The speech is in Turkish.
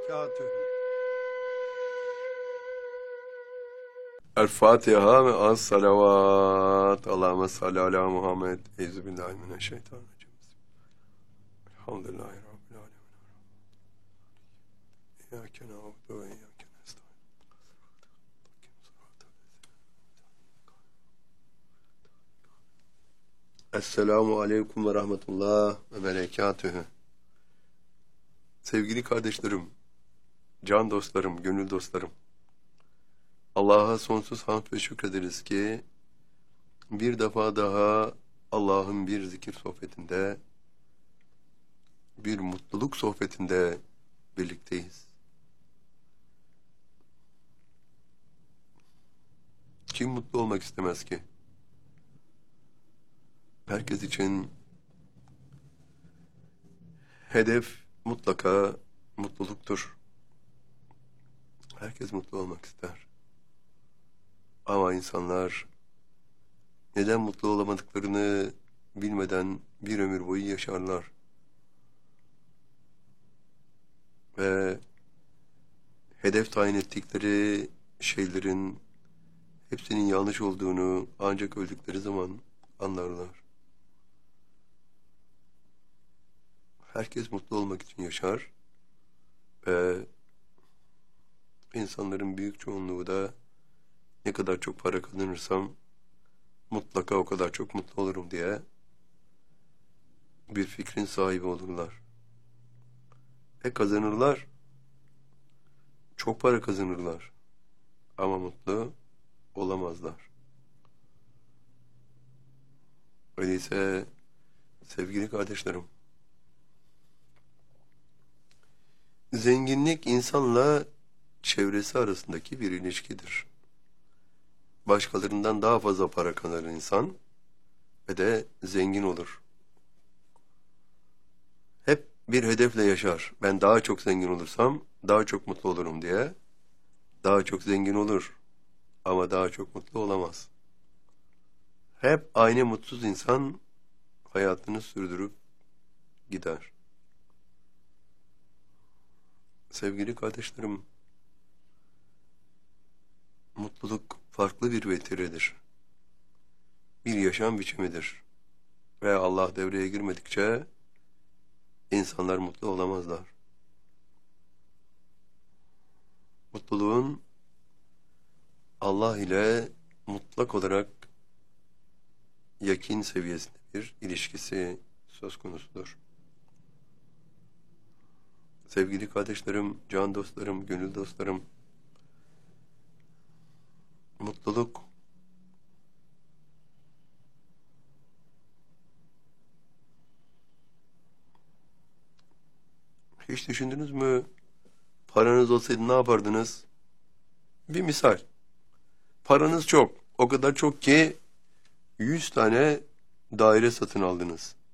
berekatühü. El Fatiha ve az salavat. Allahümme salli ala Muhammed. Euzubillahimineşşeytanirracim. Elhamdülillahi Rabbil alemin. İyyâke na'budu ve iyyâke nestaîn. Esselamu aleyküm ve rahmetullah ve berekatühü. Sevgili kardeşlerim, can dostlarım, gönül dostlarım, Allah'a sonsuz hamd ve şükrederiz ki bir defa daha Allah'ın bir zikir sohbetinde, bir mutluluk sohbetinde birlikteyiz. Kim mutlu olmak istemez ki? Herkes için hedef mutlaka mutluluktur. Herkes mutlu olmak ister. Ama insanlar neden mutlu olamadıklarını bilmeden bir ömür boyu yaşarlar. Ve hedef tayin ettikleri şeylerin hepsinin yanlış olduğunu ancak öldükleri zaman anlarlar. Herkes mutlu olmak için yaşar ve insanların büyük çoğunluğu da ne kadar çok para kazanırsam mutlaka o kadar çok mutlu olurum diye bir fikrin sahibi olurlar. Kazanırlar, çok para kazanırlar ama mutlu olamazlar. Öyleyse sevgili kardeşlerim, zenginlik insanla çevresi arasındaki bir ilişkidir. Başkalarından daha fazla para kazanır insan ve de zengin olur. Hep bir hedefle yaşar. Ben daha çok zengin olursam daha çok mutlu olurum diye. Daha çok zengin olur ama daha çok mutlu olamaz. Hep aynı mutsuz insan hayatını sürdürüp gider. Sevgili kardeşlerim, mutluluk farklı bir vetiredir. Bir yaşam biçimidir. Ve Allah devreye girmedikçe insanlar mutlu olamazlar. Mutluluğun Allah ile mutlak olarak yakin seviyesinde bir ilişkisi söz konusudur. Sevgili kardeşlerim, can dostlarım, gönül dostlarım, mutluluk hiç düşündünüz mü? Paranız olsaydı ne yapardınız? Bir misal. Paranız çok. O kadar çok ki 100 tane daire satın aldınız.